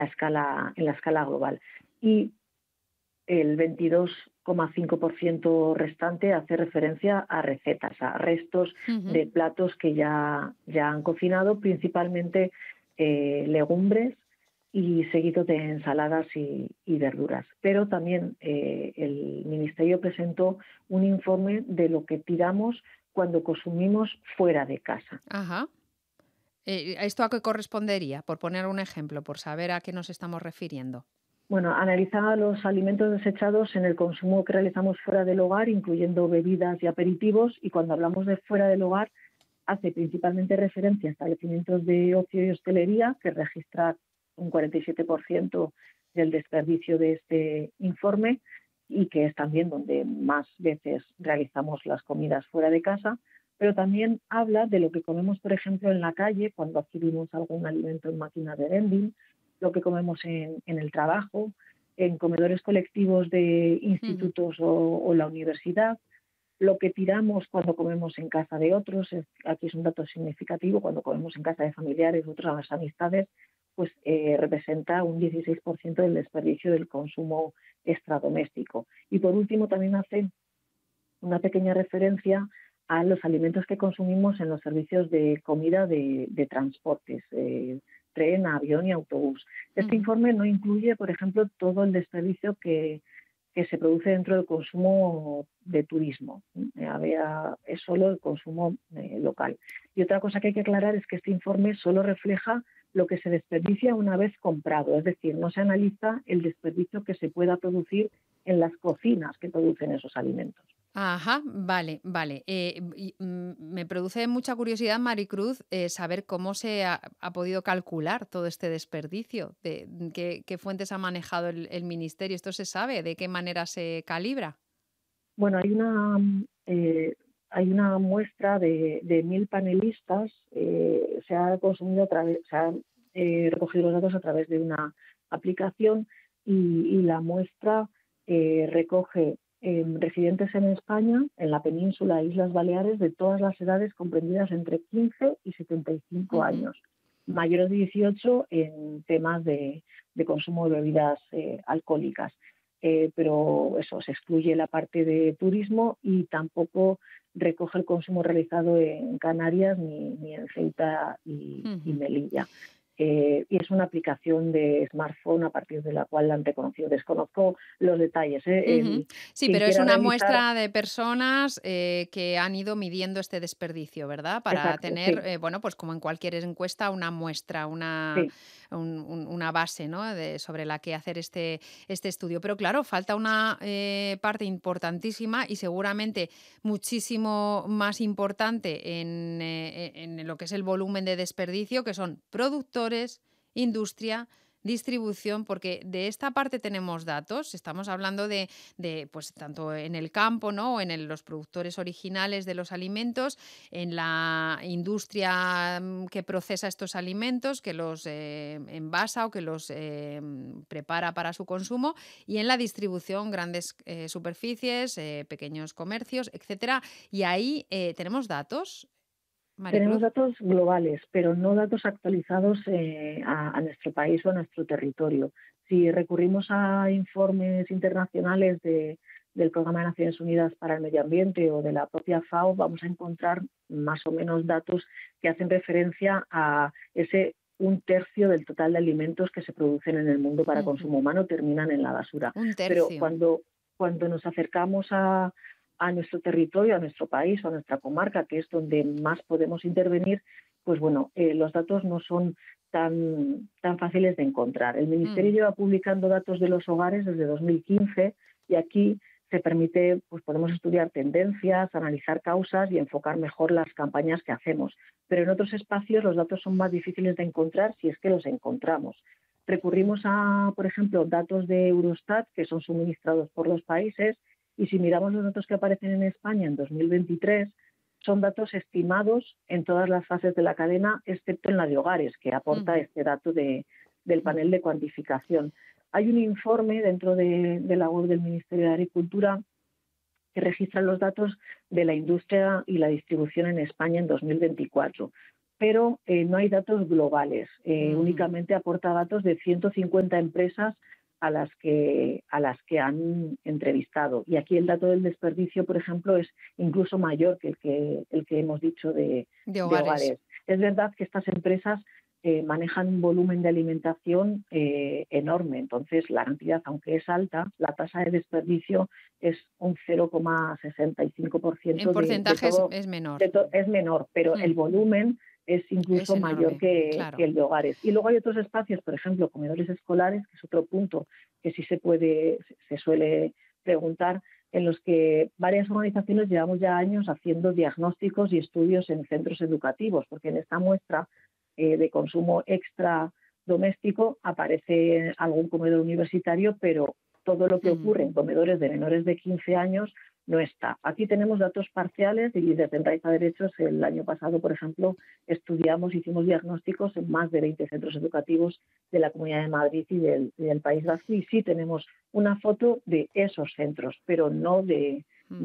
en la escala global. Y el 22,5% restante hace referencia a recetas, a restos Ujú. de platos que ya han cocinado, principalmente legumbres y seguido de ensaladas y verduras. Pero también el Ministerio presentó un informe de lo que tiramos cuando consumimos fuera de casa. Ajá. ¿Esto a qué correspondería? Por poner un ejemplo, por saber a qué nos estamos refiriendo. Bueno, analizaba los alimentos desechados en el consumo que realizamos fuera del hogar, incluyendo bebidas y aperitivos, y cuando hablamos de fuera del hogar, hace principalmente referencia a establecimientos de ocio y hostelería, que registra un 47% del desperdicio de este informe y que es también donde más veces realizamos las comidas fuera de casa, pero también habla de lo que comemos, por ejemplo, en la calle, cuando adquirimos algún alimento en máquinas de vending, lo que comemos en el trabajo, en comedores colectivos de Ujú. institutos o la universidad, lo que tiramos cuando comemos en casa de otros, aquí es un dato significativo, cuando comemos en casa de familiares, otras amistades, pues representa un 16% del desperdicio del consumo extradoméstico. Y por último, también hace una pequeña referencia a los alimentos que consumimos en los servicios de comida de transportes, tren, avión y autobús. Este Ujú. informe no incluye, por ejemplo, todo el desperdicio que se produce dentro del consumo de turismo. Es solo el consumo local. Y otra cosa que hay que aclarar es que este informe solo refleja lo que se desperdicia una vez comprado, es decir, no se analiza el desperdicio que se pueda producir en las cocinas que producen esos alimentos. Ajá, vale, vale. Me produce mucha curiosidad, Maricruz, saber cómo se ha podido calcular todo este desperdicio, qué fuentes ha manejado el ministerio. ¿Esto se sabe? ¿De qué manera se calibra? Bueno, hay una muestra de 1.000 panelistas, se han recogido los datos a través de una aplicación y la muestra recoge residentes en España, en la península e Islas Baleares, de todas las edades comprendidas entre 15 y 75 Ujú. años, mayores de 18 en temas de consumo de bebidas alcohólicas. Pero eso, se excluye la parte de turismo y tampoco recoge el consumo realizado en Canarias ni en Ceuta y Ujú. Melilla. Y es una aplicación de smartphone a partir de la cual la han reconocido. Desconozco los detalles. Ujú. Sí, Quien pero es quiera una revisar, muestra de personas, que han ido midiendo este desperdicio, ¿verdad? Para exacto, tener, sí, bueno, pues como en cualquier encuesta, una muestra, sí. una base, ¿no? Sobre la que hacer este estudio. Pero claro, falta una parte importantísima y seguramente muchísimo más importante en lo que es el volumen de desperdicio, que son productores, industria, distribución, porque de esta parte tenemos datos, estamos hablando pues tanto en el campo, ¿no? O en los productores originales de los alimentos, en la industria que procesa estos alimentos, que los envasa o que los prepara para su consumo, y en la distribución, grandes superficies, pequeños comercios, etcétera. Y ahí tenemos datos, Tenemos Maricruz. datos globales, pero no datos actualizados a nuestro país o a nuestro territorio. Si recurrimos a informes internacionales del Programa de Naciones Unidas para el Medio Ambiente o de la propia FAO, vamos a encontrar más o menos datos que hacen referencia a ese un tercio del total de alimentos que se producen en el mundo para Ujú. consumo humano terminan en la basura. Un Pero tercio. cuando nos acercamos a nuestro territorio, a nuestro país o a nuestra comarca, que es donde más podemos intervenir, pues bueno, los datos no son tan fáciles de encontrar. El Ministerio Ujú. lleva publicando datos de los hogares desde 2015 y aquí se permite, pues podemos estudiar tendencias, analizar causas y enfocar mejor las campañas que hacemos. Pero en otros espacios los datos son más difíciles de encontrar si es que los encontramos. Ujú. Recurrimos a, por ejemplo, datos de Eurostat que son suministrados por los países y si miramos los datos que aparecen en España en 2023, son datos estimados en todas las fases de la cadena, excepto en la de hogares, que aporta Ujú. este dato del panel Ujú. de cuantificación. Hay un informe dentro de la web del Ministerio de Agricultura que registra los datos de la industria y la distribución en España en 2024. pero no hay datos globales. Únicamente aporta datos de 150 empresas a las que han entrevistado. Y aquí el dato del desperdicio, por ejemplo, es incluso mayor que el que hemos dicho de hogares. hogares. Es verdad que estas empresas manejan un volumen de alimentación enorme. Entonces, la cantidad, aunque es alta, la tasa de desperdicio es un 0,65% En de porcentaje todo. es menor. Es menor, pero el volumen es incluso Es mayor enorme, que claro. el de hogares. Y luego hay otros espacios, por ejemplo, comedores escolares, que es otro punto que sí se suele preguntar, en los que varias organizaciones llevamos ya años haciendo diagnósticos y estudios en centros educativos, porque en esta muestra de consumo extra doméstico aparece algún comedor universitario, pero todo lo que ocurre en comedores de menores de 15 años no está. Aquí tenemos datos parciales y desde Enraiza Derechos el año pasado, por ejemplo, hicimos diagnósticos en más de 20 centros educativos de la Comunidad de Madrid y del País Vasco, y sí tenemos una foto de esos centros, pero no de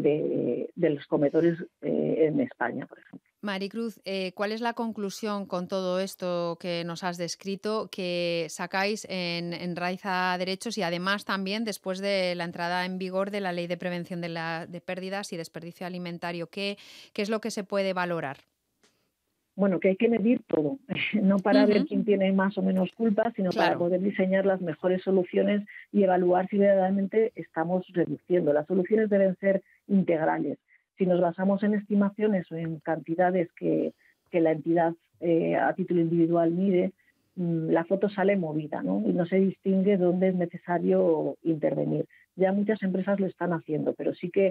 los comedores en España, por ejemplo. Maricruz, ¿cuál es la conclusión con todo esto que nos has descrito que sacáis en Raiza Derechos y además también después de la entrada en vigor de la Ley de Prevención de Pérdidas y Desperdicio Alimentario? ¿Qué es lo que se puede valorar? Bueno, que hay que medir todo, no para ver quién tiene más o menos culpa, sino para Claro. poder diseñar las mejores soluciones y evaluar si verdaderamente estamos reduciendo. Las soluciones deben ser integrales. Si nos basamos en estimaciones o en cantidades que la entidad a título individual mide, la foto sale movida, ¿no? Y no se distingue dónde es necesario intervenir. Ya muchas empresas lo están haciendo, pero sí que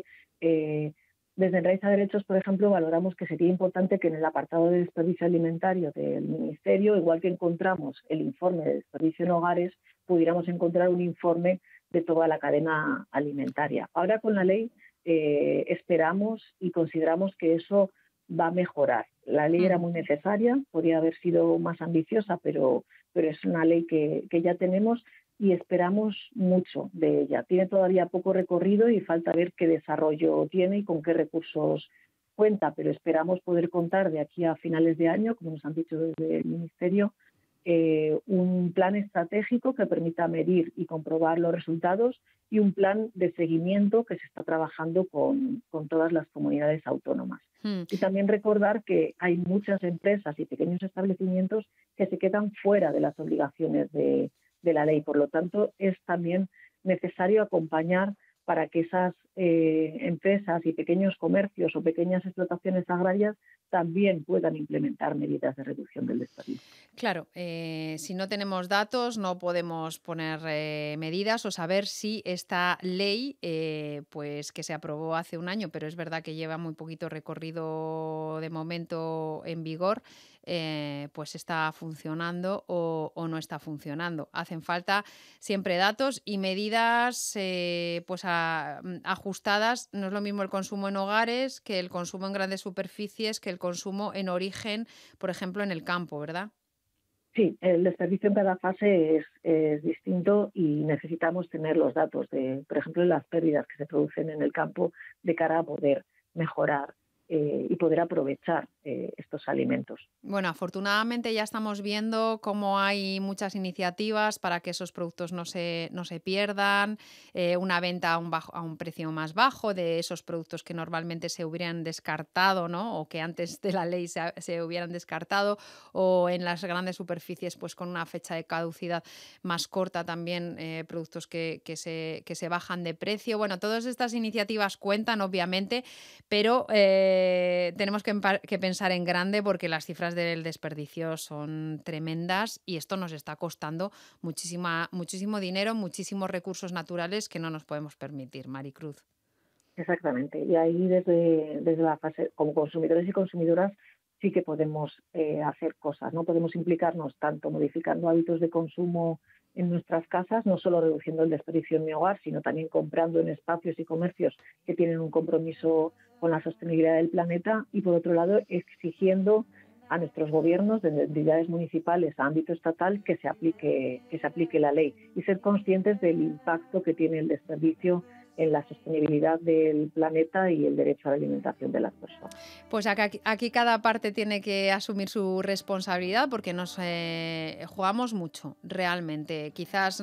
desde Enraiza Derechos, por ejemplo, valoramos que sería importante que en el apartado de desperdicio alimentario del Ministerio, igual que encontramos el informe de desperdicio en hogares, pudiéramos encontrar un informe de toda la cadena alimentaria. Ahora con la ley esperamos y consideramos que eso va a mejorar. La ley era muy necesaria, podría haber sido más ambiciosa, pero es una ley que ya tenemos y esperamos mucho de ella. Tiene todavía poco recorrido y falta ver qué desarrollo tiene y con qué recursos cuenta, pero esperamos poder contar de aquí a finales de año, como nos han dicho desde el Ministerio, un plan estratégico que permita medir y comprobar los resultados y un plan de seguimiento que se está trabajando con todas las comunidades autónomas. Y también recordar que hay muchas empresas y pequeños establecimientos que se quedan fuera de las obligaciones de la ley. Por lo tanto, es también necesario acompañar para que esas empresas y pequeños comercios o pequeñas explotaciones agrarias también puedan implementar medidas de reducción del desperdicio. Claro, si no tenemos datos no podemos poner medidas o saber si esta ley, pues que se aprobó hace un año, pero es verdad que lleva muy poquito recorrido de momento en vigor, pues está funcionando o no está funcionando. Hacen falta siempre datos y medidas pues ajustadas. No es lo mismo el consumo en hogares que el consumo en grandes superficies, que el consumo en origen, por ejemplo, en el campo, ¿verdad? Sí, el desperdicio en cada fase es distinto y necesitamos tener los datos de, por ejemplo, las pérdidas que se producen en el campo de cara a poder mejorar y poder aprovechar estos alimentos. Bueno, afortunadamente ya estamos viendo cómo hay muchas iniciativas para que esos productos no se pierdan, una venta a un precio más bajo de esos productos que normalmente se hubieran descartado, ¿no? O que antes de la ley se hubieran descartado, o en las grandes superficies, pues con una fecha de caducidad más corta también, productos que se bajan de precio. Bueno, todas estas iniciativas cuentan, obviamente, pero tenemos que pensar en grande porque las cifras del desperdicio son tremendas y esto nos está costando muchísimo dinero, muchísimos recursos naturales que no nos podemos permitir, Maricruz. Exactamente. Y ahí desde la fase, como consumidores y consumidoras, sí que podemos hacer cosas, ¿no? Podemos implicarnos tanto modificando hábitos de consumo en nuestras casas, no solo reduciendo el desperdicio en mi hogar, sino también comprando en espacios y comercios que tienen un compromiso con la sostenibilidad del planeta y, por otro lado, exigiendo a nuestros gobiernos, desde entidades municipales a ámbito estatal, que se aplique la ley y ser conscientes del impacto que tiene el desperdicio en la sostenibilidad del planeta y el derecho a la alimentación de las personas. Pues aquí cada parte tiene que asumir su responsabilidad porque nos jugamos mucho, realmente. Quizás